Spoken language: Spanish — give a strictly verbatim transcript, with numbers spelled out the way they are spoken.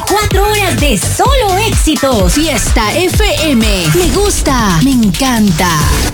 veinticuatro horas de solo éxitos. Fiesta F M. Me gusta, me encanta.